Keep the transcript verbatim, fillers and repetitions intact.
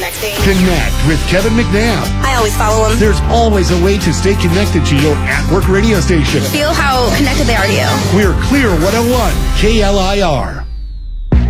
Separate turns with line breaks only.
Connect with Kevin McNabb.
I always follow him.
There's always a way to stay connected to your at-work radio station.
Feel how connected they are to you.
We're Clear one oh one, K L I R.